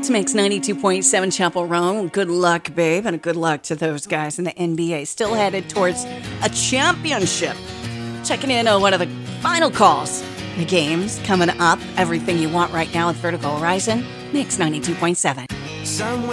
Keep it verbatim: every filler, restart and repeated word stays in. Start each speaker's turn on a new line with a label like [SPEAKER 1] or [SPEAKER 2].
[SPEAKER 1] It's Mix ninety-two point seven Chapel Roan. Good luck, babe, and good luck to those guys in the N B A. Still headed towards a championship. Checking in on one of the final calls. The games coming up. Everything you want right now with Vertical Horizon. Mix ninety-two point seven. Somewhere